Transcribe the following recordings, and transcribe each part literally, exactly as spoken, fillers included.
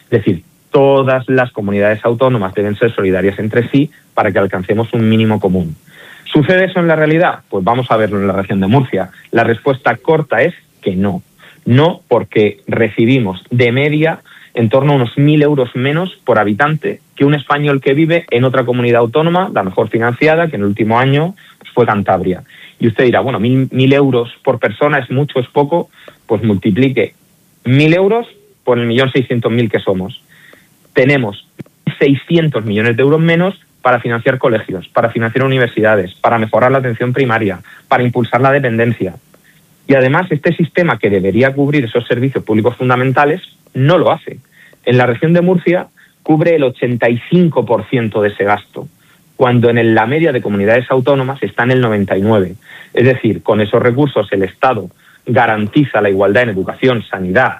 Es decir, todas las comunidades autónomas deben ser solidarias entre sí para que alcancemos un mínimo común. ¿Sucede eso en la realidad? Pues vamos a verlo en la región de Murcia. La respuesta corta es que no. No, porque recibimos de media en torno a unos mil euros menos por habitante que un español que vive en otra comunidad autónoma, la mejor financiada, que en el último año fue Cantabria. Y usted dirá, bueno, mil, mil euros por persona es mucho, es poco, pues multiplique mil euros por el millón seiscientos mil que somos. Tenemos seiscientos millones de euros menos para financiar colegios, para financiar universidades, para mejorar la atención primaria, para impulsar la dependencia. Y además este sistema que debería cubrir esos servicios públicos fundamentales no lo hace. En la región de Murcia cubre el ochenta y cinco por ciento de ese gasto, cuando en la media de comunidades autónomas está en el noventa y nueve por ciento. Es decir, con esos recursos el Estado garantiza la igualdad en educación, sanidad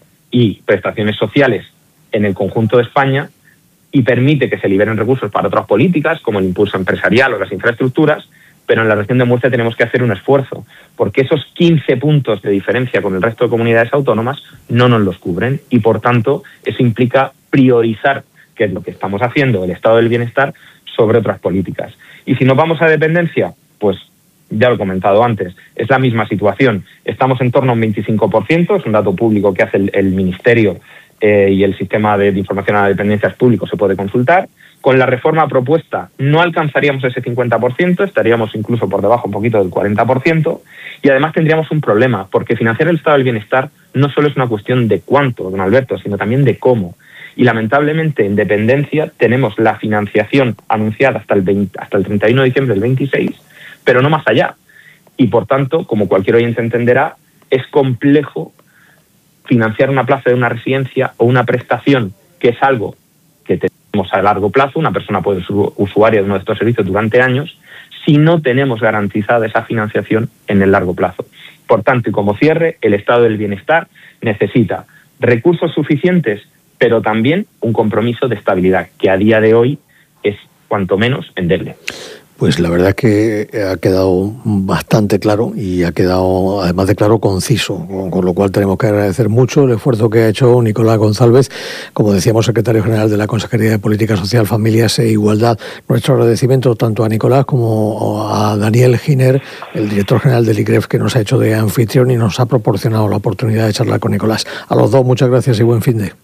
y prestaciones sociales en el conjunto de España y permite que se liberen recursos para otras políticas, como el impulso empresarial o las infraestructuras, pero en la región de Murcia tenemos que hacer un esfuerzo, porque esos quince puntos de diferencia con el resto de comunidades autónomas no nos los cubren y, por tanto, eso implica priorizar, que es lo que estamos haciendo, el estado del bienestar, sobre otras políticas. Y si nos vamos a dependencia, pues ya lo he comentado antes, es la misma situación. Estamos en torno a un veinticinco por ciento, es un dato público que hace el, el Ministerio eh, y el Sistema de, de Información a la Dependencia es público, se puede consultar. Con la reforma propuesta no alcanzaríamos ese cincuenta por ciento, estaríamos incluso por debajo un poquito del cuarenta por ciento, y además tendríamos un problema, porque financiar el estado del bienestar no solo es una cuestión de cuánto, don Alberto, sino también de cómo. Y lamentablemente en dependencia tenemos la financiación anunciada hasta el, veinte, hasta el treinta y uno de diciembre del veintiséis, pero no más allá. Y por tanto, como cualquier oyente entenderá, es complejo financiar una plaza de una residencia o una prestación, que es algo que tenemos a largo plazo, una persona puede ser usuaria de uno de estos servicios durante años, si no tenemos garantizada esa financiación en el largo plazo. Por tanto, y como cierre, el estado del bienestar necesita recursos suficientes, pero también un compromiso de estabilidad, que a día de hoy es cuanto menos endeble. Pues la verdad es que ha quedado bastante claro y ha quedado, además de claro, conciso, con, con lo cual tenemos que agradecer mucho el esfuerzo que ha hecho Nicolás González, como decíamos, secretario general de la Consejería de Política Social, Familias e Igualdad. Nuestro agradecimiento tanto a Nicolás como a Daniel Giner, el director general del I C R E F, que nos ha hecho de anfitrión y nos ha proporcionado la oportunidad de charlar con Nicolás. A los dos, muchas gracias y buen fin de.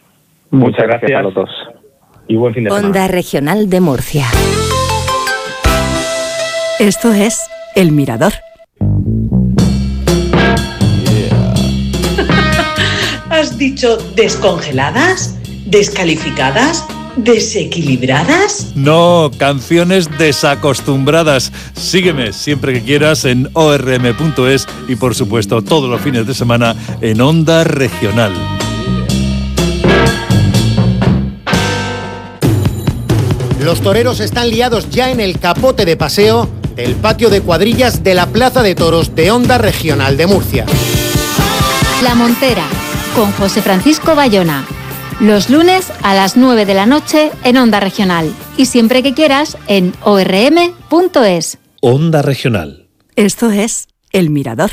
Muchas gracias a los dos. Y buen fin de semana. Onda Regional de Murcia. Esto es El Mirador. Yeah. ¿Has dicho descongeladas? ¿Descalificadas? ¿Desequilibradas? No, canciones desacostumbradas. Sígueme siempre que quieras en o r m punto es y por supuesto todos los fines de semana en Onda Regional. Los toreros están liados ya en el capote de paseo del patio de cuadrillas de la Plaza de Toros de Onda Regional de Murcia. La Montera, con José Francisco Bayona. Los lunes a las nueve de la noche en Onda Regional. Y siempre que quieras en o r m punto es. Onda Regional. Esto es El Mirador.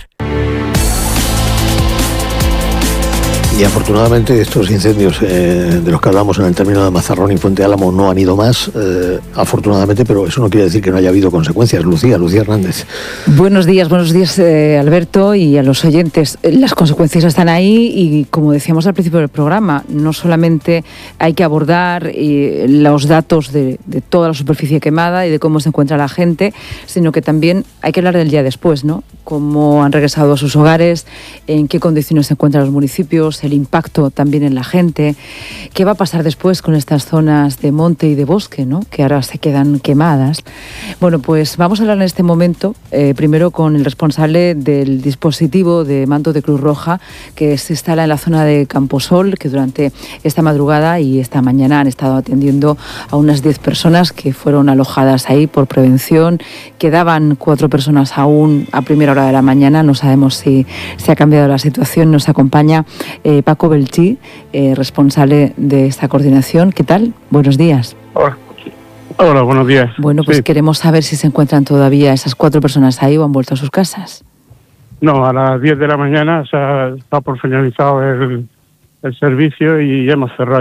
Y afortunadamente estos incendios eh, de los que hablamos en el término de Mazarrón y Fuente Álamo no han ido más, eh, afortunadamente, pero eso no quiere decir que no haya habido consecuencias. Lucía, Lucía Hernández. Buenos días, buenos días eh, Alberto y a los oyentes. Las consecuencias están ahí y, como decíamos al principio del programa, no solamente hay que abordar eh, los datos de, de toda la superficie quemada y de cómo se encuentra la gente, sino que también hay que hablar del día después, ¿no? Cómo han regresado a sus hogares, en qué condiciones se encuentran los municipios, el impacto también en la gente, qué va a pasar después con estas zonas de monte y de bosque, ¿no?, que ahora se quedan quemadas. Bueno, pues vamos a hablar en este momento eh, primero con el responsable del dispositivo de mando de Cruz Roja que se instala en la zona de Camposol, que durante esta madrugada y esta mañana han estado atendiendo a unas diez personas que fueron alojadas ahí por prevención. Quedaban cuatro personas aún a primera hora de la mañana, no sabemos si se ha cambiado la situación. Nos acompaña eh, Paco Belchí, eh, responsable de esta coordinación. ¿Qué tal? Buenos días. Hola, Hola buenos días. Bueno, pues sí, queremos saber si se encuentran todavía esas cuatro personas ahí o han vuelto a sus casas. No, a las diez de la mañana se ha, está por finalizado el, el servicio y hemos cerrado